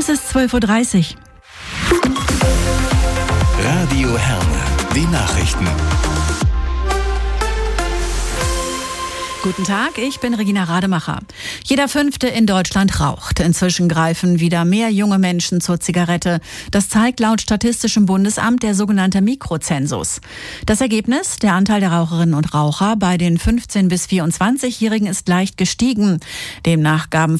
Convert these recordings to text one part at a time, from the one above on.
Es ist 12:30 Uhr. Radio Herne, die Nachrichten. Guten Tag, ich bin Regina Rademacher. Jeder Fünfte in Deutschland raucht. Inzwischen greifen wieder mehr junge Menschen zur Zigarette. Das zeigt laut Statistischem Bundesamt der sogenannte Mikrozensus. Das Ergebnis: Der Anteil der Raucherinnen und Raucher bei den 15- bis 24-Jährigen ist leicht gestiegen. Demnach gaben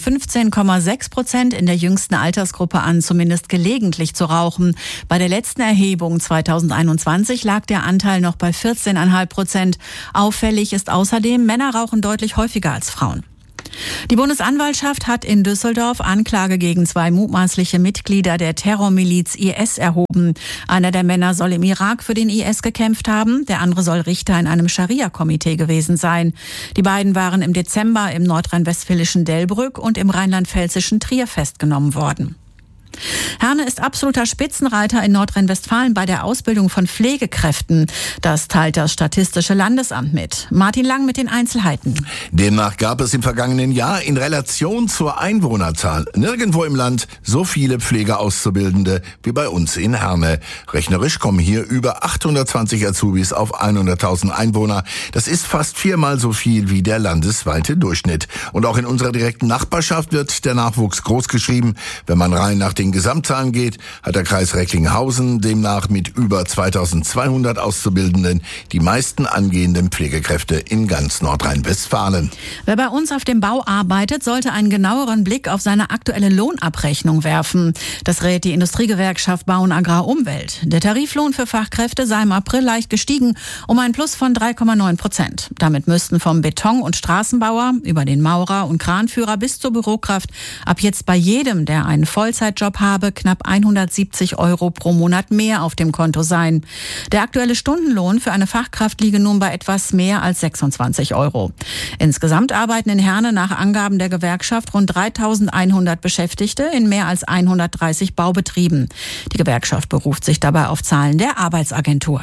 15,6% in der jüngsten Altersgruppe an, zumindest gelegentlich zu rauchen. Bei der letzten Erhebung 2021 lag der Anteil noch bei 14,5%. Auffällig ist außerdem, Männer rauchen deutlich häufiger als Frauen. Die Bundesanwaltschaft hat in Düsseldorf Anklage gegen 2 mutmaßliche Mitglieder der Terrormiliz IS erhoben. Einer der Männer soll im Irak für den IS gekämpft haben, der andere soll Richter in einem Scharia-Komitee gewesen sein. Die beiden waren im Dezember im nordrhein-westfälischen Delbrück und im rheinland-pfälzischen Trier festgenommen worden. Herne ist absoluter Spitzenreiter in Nordrhein-Westfalen bei der Ausbildung von Pflegekräften. Das teilt das Statistische Landesamt mit. Martin Lang mit den Einzelheiten. Demnach gab es im vergangenen Jahr in Relation zur Einwohnerzahl nirgendwo im Land so viele Pflegeauszubildende wie bei uns in Herne. Rechnerisch kommen hier über 820 Azubis auf 100.000 Einwohner. Das ist fast 4-mal so viel wie der landesweite Durchschnitt. Und auch in unserer direkten Nachbarschaft wird der Nachwuchs großgeschrieben. Wenn man rein nach den Gesamtzahlen geht, hat der Kreis Recklinghausen demnach mit über 2200 Auszubildenden die meisten angehenden Pflegekräfte in ganz Nordrhein-Westfalen. Wer bei uns auf dem Bau arbeitet, sollte einen genaueren Blick auf seine aktuelle Lohnabrechnung werfen. Das rät die Industriegewerkschaft Bau und Agrar Umwelt. Der Tariflohn für Fachkräfte sei im April leicht gestiegen, um ein Plus von 3,9%. Damit müssten vom Beton- und Straßenbauer über den Maurer und Kranführer bis zur Bürokraft ab jetzt bei jedem, der einen Vollzeitjob habe, knapp 170 € pro Monat mehr auf dem Konto sein. Der aktuelle Stundenlohn für eine Fachkraft liege nun bei etwas mehr als 26 €. Insgesamt arbeiten in Herne nach Angaben der Gewerkschaft rund 3.100 Beschäftigte in mehr als 130 Baubetrieben. Die Gewerkschaft beruft sich dabei auf Zahlen der Arbeitsagentur.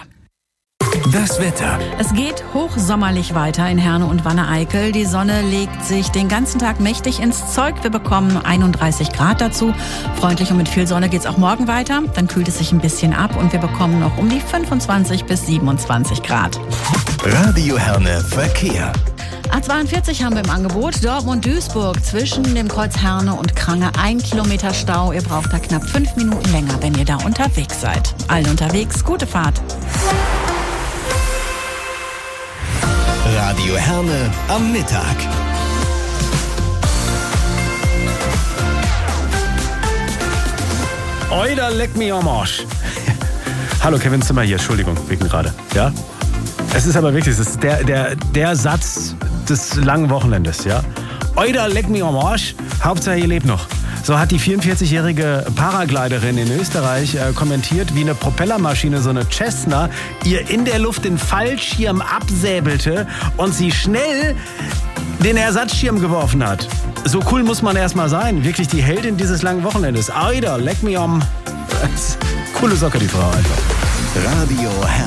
Das Wetter. Es geht hochsommerlich weiter in Herne und Wanne-Eickel. Die Sonne legt sich den ganzen Tag mächtig ins Zeug. Wir bekommen 31 Grad dazu. Freundlich und mit viel Sonne geht's auch morgen weiter. Dann kühlt es sich ein bisschen ab und wir bekommen noch um die 25 bis 27 Grad. Radio Herne Verkehr. A42 haben wir im Angebot. Dortmund-Duisburg zwischen dem Kreuz Herne und Krange 1 Kilometer Stau. Ihr braucht da knapp 5 Minuten länger, wenn ihr da unterwegs seid. Allen unterwegs, gute Fahrt. Radio Herne am Mittag. Oida, leck mich am Arsch. Hallo, Kevin Zimmer hier, Entschuldigung, wegen gerade. Ja? Es ist aber wirklich, es ist der Satz des langen Wochenendes, ja? Oida, leck mich am Arsch, Hauptsache ihr lebt noch. So hat die 44-jährige Paragliderin in Österreich kommentiert, wie eine Propellermaschine, so eine Cessna, ihr in der Luft den Fallschirm absäbelte und sie schnell den Ersatzschirm geworfen hat. So cool muss man erstmal sein. Wirklich die Heldin dieses langen Wochenendes. Oida, leck mich am... Coole Socke, die Frau einfach. Radio Herne.